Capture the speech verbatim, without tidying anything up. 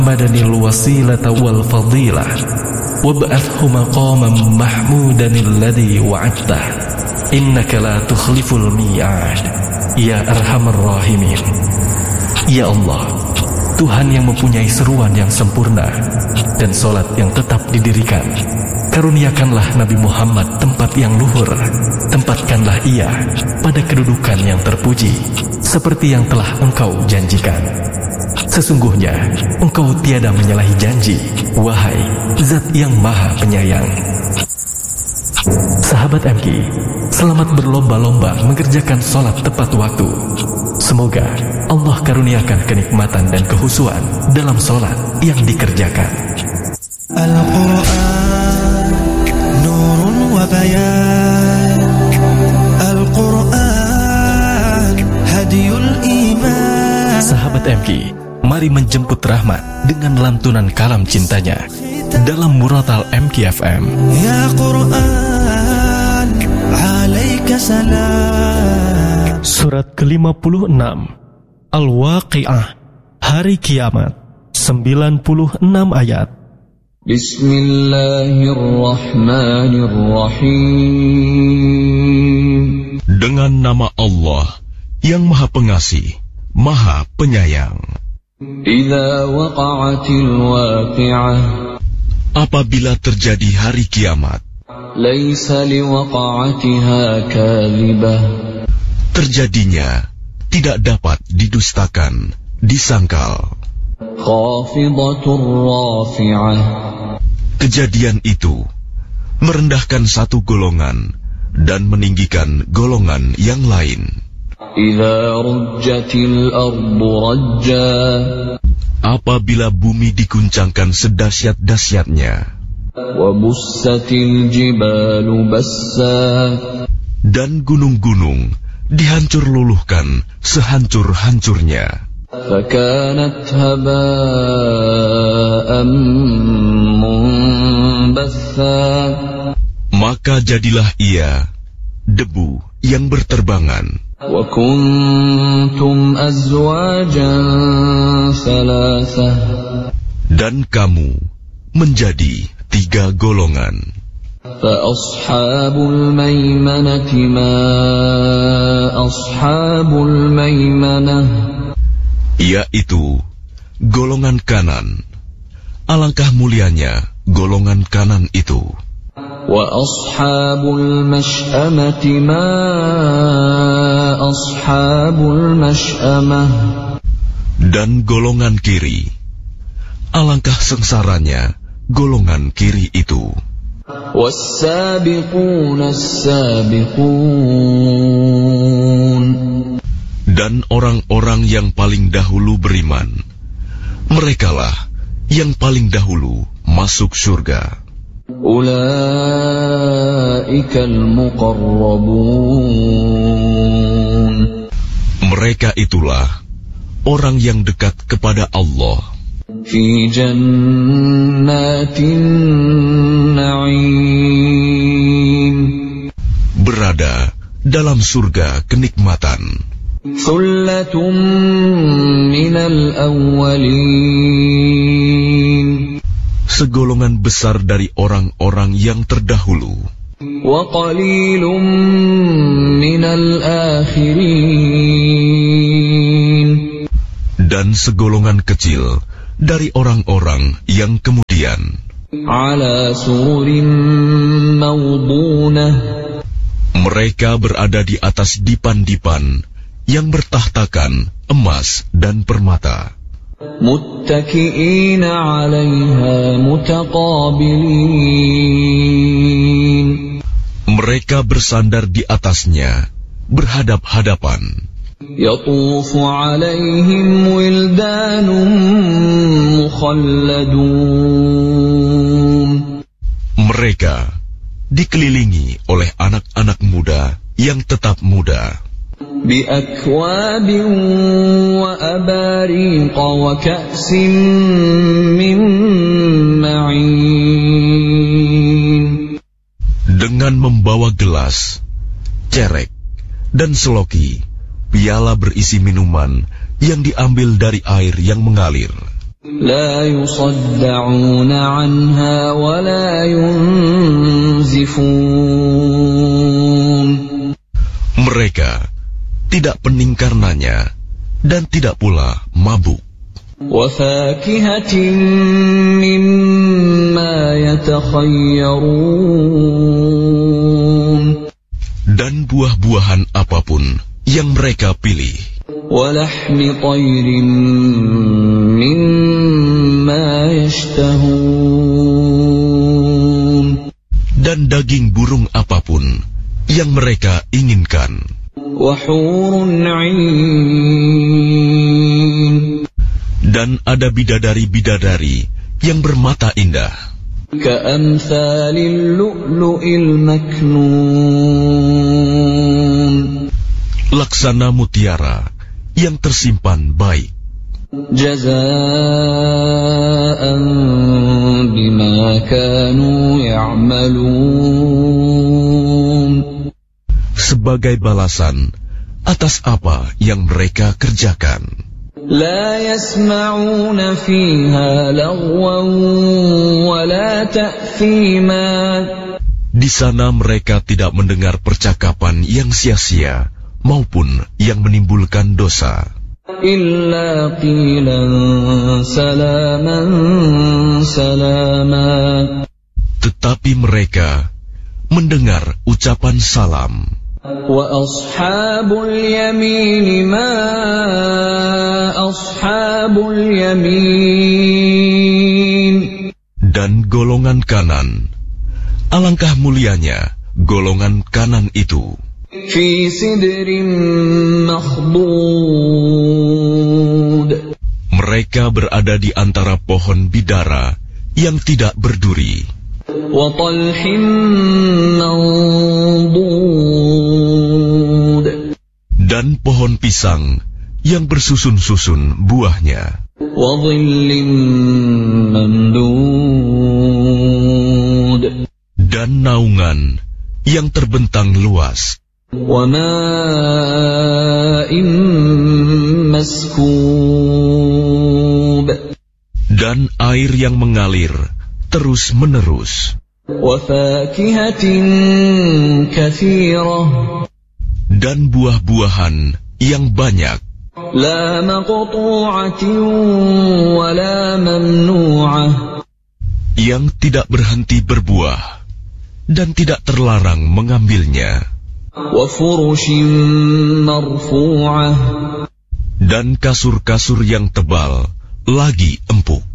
Muhammadanil wasilata wal fadilah wab'athhu maqaman mahmudanil ladzi wa'adtah innaka la tukhliful mi'ad ya arhamar rahimin. Ya Allah, Tuhan yang mempunyai seruan yang sempurna dan solat yang tetap didirikan, karuniakanlah Nabi Muhammad tempat yang luhur. Tempatkanlah ia pada kedudukan yang terpuji seperti yang telah Engkau janjikan. Sesungguhnya Engkau tiada menyalahi janji, wahai Zat yang Maha Penyayang. Sahabat M K, selamat berlomba-lomba mengerjakan sholat tepat waktu. Semoga Allah karuniakan kenikmatan dan kehusuan dalam sholat yang dikerjakan. Al-Quran nurun wa bayan, Al-Quran hadiyul iman. Sahabat M K, mari menjemput rahmat dengan lantunan kalam cintanya dalam Muratal M K F M. Ya Quran, alaika salam. Surat ke lima puluh enam, Al-Waqi'ah, Hari Kiamat, sembilan puluh enam ayat. Bismillahirrahmanirrahim. Dengan nama Allah yang Maha Pengasih, Maha Penyayang. Idza waqa'atil waqi'ah, apabila terjadi hari kiamat, laisa liwaqa'atiha kadhibah, terjadinya tidak dapat didustakan, disangkal. Khafidatur rafi'ah, kejadian itu merendahkan satu golongan dan meninggikan golongan yang lain. Idza rujjatil ardu rajja, apabila bumi diguncangkan sedahsyat-dahsyatnya, wa bussatil jibalu bassa, dan gunung-gunung dihancur luluhkan sehancur-hancurnya, fakanat haba'an munbatha, maka jadilah ia debu yang berterbangan. wa kuntum azwajan thalathah, dan kamu menjadi tiga golongan. fa ashabul maimanati ma ashabul maimanah, yaitu golongan kanan. Alangkah mulianya golongan kanan itu. wa ashabul mash'amati ma ashabul mash'amah, dan golongan kiri. Alangkah sengsaranya golongan kiri itu. was-sabiquna as-sabiqun, dan orang-orang yang paling dahulu beriman, merekalah yang paling dahulu masuk surga. ulaikal muqarrabun, mereka itulah orang yang dekat kepada Allah fi jannatin na'im, berada dalam surga kenikmatan. Thullatun minal awwalin, segolongan besar dari orang-orang yang terdahulu. wa qalilun minal akhirin, dan segolongan kecil dari orang-orang yang kemudian. ala sururin mawdunah, mereka berada di atas dipan-dipan yang bertahtakan emas dan permata. muttaki'ina 'alaiha mutaqabilin, mereka bersandar di atasnya berhadap-hadapan. yatufu 'alaihim wildanun mukhalladun, mereka dikelilingi oleh anak-anak muda yang tetap muda. bi akwabin wa abariqa wa ka'sin min ma'in, dengan membawa gelas, cerek, dan seloki, piala berisi minuman yang diambil dari air yang mengalir. لا يصدعون عنها ولا ينزفون. Mereka tidak pening karenanya dan tidak pula mabuk. وفاكهة مما يتخيرون. Dan buah-buahan apapun yang mereka pilih. ولحم طير مما يشتهون. Dan daging burung apapun yang mereka inginkan. وحور عين. Dan ada bidadari-bidadari yang bermata indah. كأمثال اللؤلؤ المكنون. Laksana mutiara yang tersimpan baik. جزاء بما كانوا يعملون. Sebagai balasan atas apa yang mereka kerjakan. لا يسمعون فيها لغوا ولا تأثيما. Di sana mereka tidak mendengar percakapan yang sia-sia maupun yang menimbulkan dosa. إلا قيلا سلاما سلاما. Tetapi mereka mendengar ucapan salam. وأصحاب اليمين ما أصحاب اليمين. Dan golongan kanan, alangkah mulianya golongan kanan itu. في سدر مخضود. Mereka berada di antara pohon bidara yang tidak berduri. وطلح منضود. Dan pohon pisang yang bersusun-susun buahnya. وظل ممدود. Dan naungan yang terbentang luas. وماء مسكوب. Dan air yang mengalir terus-menerus. وفاكهة كثيرة. Dan buah-buahan yang banyak. لا مقطوعة ولا ممنوعة. Yang tidak berhenti berbuah dan tidak terlarang mengambilnya. وفرش مرفوعة. Dan kasur-kasur yang tebal lagi empuk.